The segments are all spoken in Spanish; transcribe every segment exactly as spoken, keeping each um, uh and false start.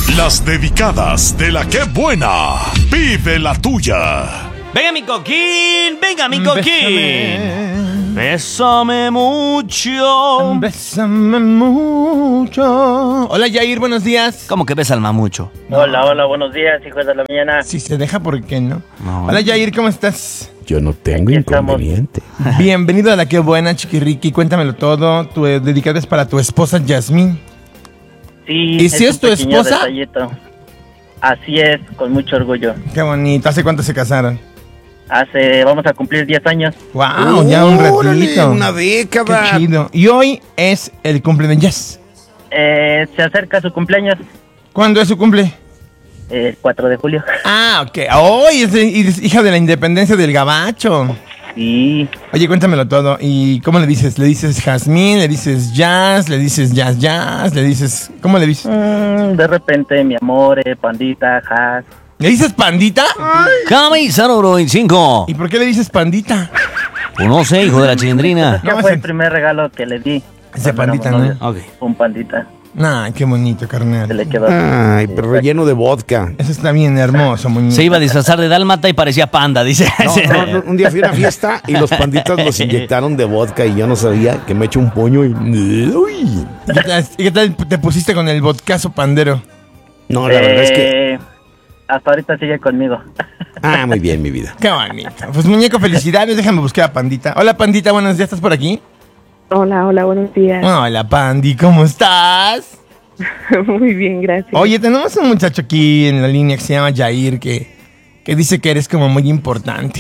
Las dedicadas de la que buena. Vive la tuya. Venga mi coquín, venga mi coquín. Bésame mucho. Bésame mucho. Hola Yair, buenos días. ¿Cómo que besa al mamucho? Hola, hola, buenos días, hijos de la mañana. Si se deja, ¿por qué no? No. Hola Yair, ¿cómo estás? Yo no tengo Aquí estamos. inconveniente. Bienvenido a la que buena, Chiquirriqui. Cuéntamelo todo. Tu eh, dedicada es para tu esposa Yasmín. Sí, ¿Y si es un tu pequeño esposa? detallito. Así es, con mucho orgullo. Qué bonito. ¿Hace cuánto se casaron? Hace, vamos a cumplir diez años. Wow, ya un Órale, ratito. una década. Qué chido. Y hoy es el cumple de Jess. Eh, se acerca su cumpleaños, ¿Cuándo es su cumple? eh, el cuatro de julio. Ah, ok. Hoy es, de- es hija de la independencia del gabacho. Sí, Oye, cuéntamelo todo. ¿Y cómo le dices? ¿Le dices Jazmín? ¿Le dices Jazz? ¿Le dices Jazz Jazz? ¿Le dices... ¿Cómo le dices? mm, de repente, mi amor, eh, pandita, has. ¿Le dices pandita? Camisa número veinticinco. ¿Y por qué le dices pandita? Pues no sé, hijo de la chilindrina. Ya No, fue ese- el primer regalo que le di. Ese cuando pandita, éramos ¿no? novios. Ok. Un pandita, Nah, qué bonito, se carnal. le quedó. Ay, pero relleno de vodka. Eso está bien hermoso, muñeco. Se iba a disfrazar de dálmata y parecía panda, dice. No, no, no, un día fui a una fiesta y los panditas los inyectaron de vodka y yo no sabía que me eché un puño y... Uy. ¿Y qué tal, y qué tal te pusiste con el vodcazo pandero? No, la verdad es que... Eh, hasta ahorita sigue conmigo. Ah, muy bien, mi vida. Qué bonito. Pues, muñeco, felicidades. Déjame buscar a Pandita. Hola, Pandita, buenos días. ¿Estás por aquí? Hola, hola, buenos días. Hola, Pandi, ¿cómo estás? Muy bien, gracias. Oye, tenemos un muchacho aquí en la línea que se llama Yair que, que dice que eres como muy importante.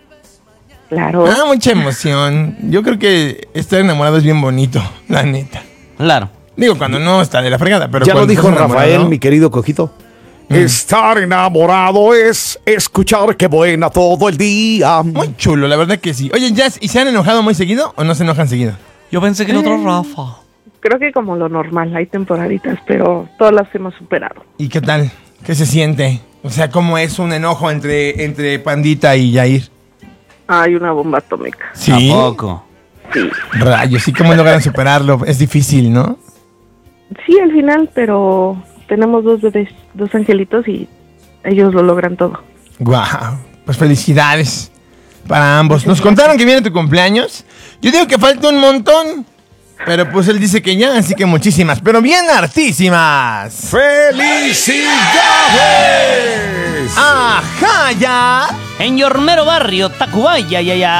Claro. Ah, mucha emoción. Yo creo que estar enamorado es bien bonito, la neta. Claro. Digo, cuando no está de la fregada, pero Ya lo cuando dijo estás Rafael, enamorado- mi querido cojito. Mm. Estar enamorado es escuchar que buena todo el día. Muy chulo, la verdad que sí. Oye, Jazz, ¿y se han enojado muy seguido o no se enojan seguido? Yo pensé que era otro Rafa. Creo que como lo normal, hay temporaditas, pero todas las hemos superado. ¿Y qué tal? ¿Qué se siente? O sea, ¿cómo es un enojo entre, entre Pandita y Yair? Hay una bomba atómica. Sí. Tampoco. Sí. Rayos, ¿y cómo logran superarlo? Es difícil, ¿no? Sí, al final, pero tenemos dos bebés, dos angelitos y ellos lo logran todo. Guau, pues felicidades para ambos. Nos contaron que viene tu cumpleaños. Yo digo que falta un montón, pero pues él dice que ya, así que muchísimas, pero bien hartísimas. ¡Felicidades! Ajá, ya. En Yormero Barrio, Tacubaya, ya, ya.